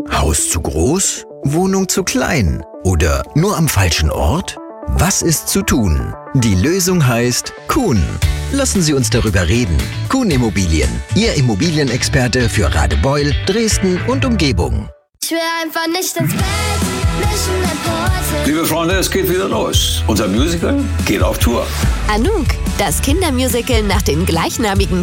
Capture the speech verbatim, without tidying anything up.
Haus zu groß? Wohnung zu klein? Oder nur am falschen Ort? Was ist zu tun? Die Lösung heißt Kuhn. Lassen Sie uns darüber reden. Kuhn Immobilien, Ihr Immobilienexperte für Radebeul, Dresden und Umgebung. Ich will einfach nicht ins Bett, nicht in mein Pose. Liebe Freunde, es geht wieder los. Unser Musical geht auf Tour. Anouk, das Kindermusical nach dem gleichnamigen